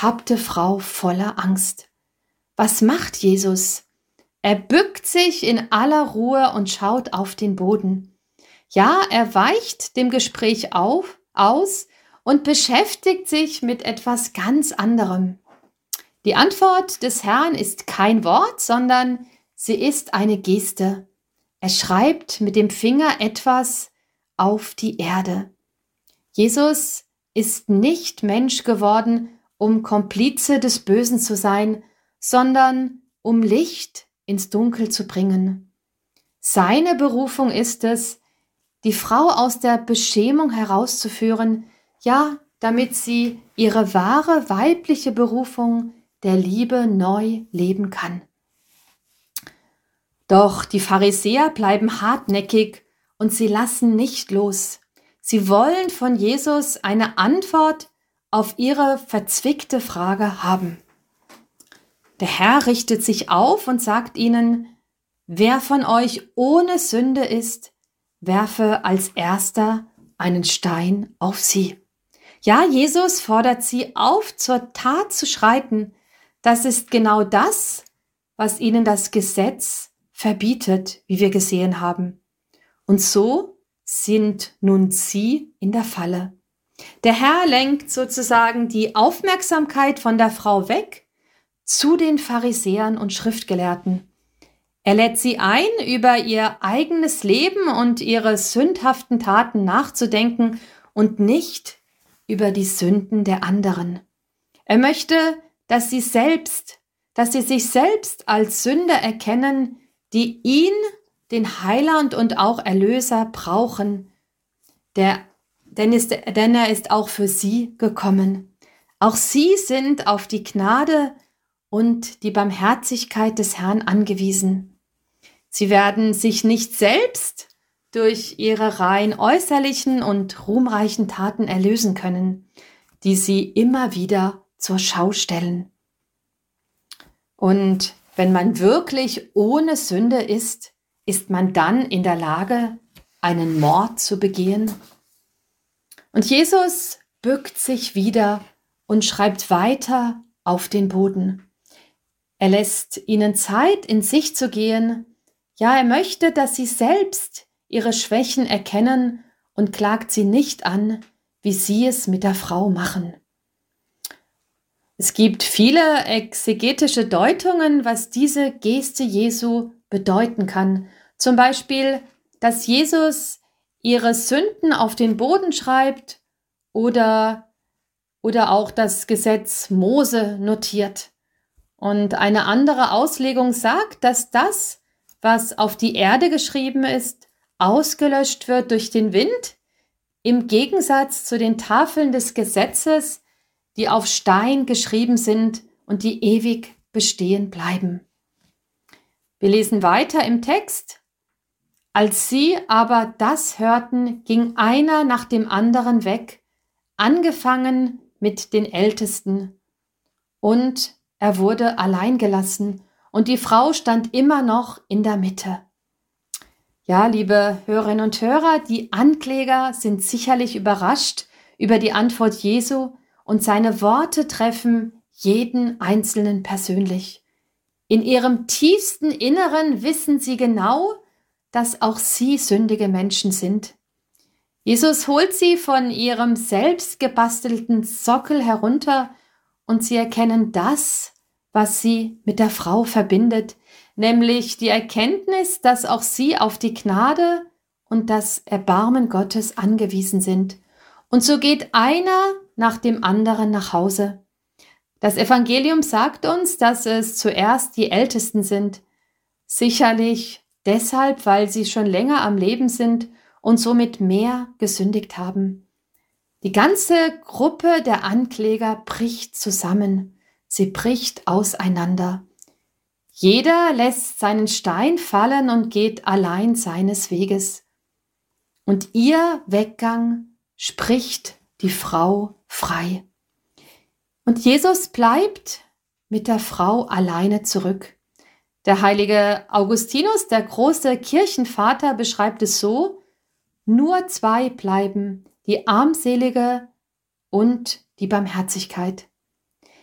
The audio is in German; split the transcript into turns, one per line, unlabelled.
ertappte Frau voller Angst. Was macht Jesus? Er bückt sich in aller Ruhe und schaut auf den Boden. Ja, er weicht dem Gespräch aus und beschäftigt sich mit etwas ganz anderem. Die Antwort des Herrn ist kein Wort, sondern sie ist eine Geste. Er schreibt mit dem Finger etwas auf die Erde. Jesus ist nicht Mensch geworden, um Komplize des Bösen zu sein, sondern um Licht ins Dunkel zu bringen. Seine Berufung ist es, die Frau aus der Beschämung herauszuführen, ja, damit sie ihre wahre weibliche Berufung der Liebe neu leben kann. Doch die Pharisäer bleiben hartnäckig und sie lassen nicht los. Sie wollen von Jesus eine Antwort auf ihre verzwickte Frage haben. Der Herr richtet sich auf und sagt ihnen: Wer von euch ohne Sünde ist, werfe als erster einen Stein auf sie. Ja, Jesus fordert sie auf, zur Tat zu schreiten. Das ist genau das, was ihnen das Gesetz verbietet, wie wir gesehen haben. Und so sind nun sie in der Falle. Der Herr lenkt sozusagen die Aufmerksamkeit von der Frau weg zu den Pharisäern und Schriftgelehrten. Er lädt sie ein, über ihr eigenes Leben und ihre sündhaften Taten nachzudenken und nicht über die Sünden der anderen. Er möchte, dass sie sich selbst als Sünder erkennen, die ihn, den Heiland und auch Erlöser, brauchen. Denn er ist auch für sie gekommen. Auch sie sind auf die Gnade und die Barmherzigkeit des Herrn angewiesen. Sie werden sich nicht selbst durch ihre rein äußerlichen und ruhmreichen Taten erlösen können, die sie immer wieder zur Schau stellen. Und wenn man wirklich ohne Sünde ist, ist man dann in der Lage, einen Mord zu begehen? Und Jesus bückt sich wieder und schreibt weiter auf den Boden. Er lässt ihnen Zeit, in sich zu gehen. Ja, er möchte, dass sie selbst ihre Schwächen erkennen und klagt sie nicht an, wie sie es mit der Frau machen. Es gibt viele exegetische Deutungen, was diese Geste Jesu bedeuten kann. Zum Beispiel, dass Jesus ihre Sünden auf den Boden schreibt oder auch das Gesetz Mose notiert. Und eine andere Auslegung sagt, dass das, was auf die Erde geschrieben ist, ausgelöscht wird durch den Wind, im Gegensatz zu den Tafeln des Gesetzes, die auf Stein geschrieben sind und die ewig bestehen bleiben. Wir lesen weiter im Text. Als sie aber das hörten, ging einer nach dem anderen weg, angefangen mit den Ältesten. Und er wurde allein gelassen, und die Frau stand immer noch in der Mitte. Ja, liebe Hörerinnen und Hörer, die Ankläger sind sicherlich überrascht über die Antwort Jesu, und seine Worte treffen jeden Einzelnen persönlich. In ihrem tiefsten Inneren wissen sie genau, dass auch sie sündige Menschen sind. Jesus holt sie von ihrem selbst gebastelten Sockel herunter und sie erkennen das, was sie mit der Frau verbindet, nämlich die Erkenntnis, dass auch sie auf die Gnade und das Erbarmen Gottes angewiesen sind. Und so geht einer nach dem anderen nach Hause. Das Evangelium sagt uns, dass es zuerst die Ältesten sind. Sicherlich deshalb, weil sie schon länger am Leben sind und somit mehr gesündigt haben. Die ganze Gruppe der Ankläger bricht zusammen. Sie bricht auseinander. Jeder lässt seinen Stein fallen und geht allein seines Weges. Und ihr Weggang spricht die Frau frei. Und Jesus bleibt mit der Frau alleine zurück. Der heilige Augustinus, der große Kirchenvater, beschreibt es so: Nur zwei bleiben, die Armselige und die Barmherzigkeit.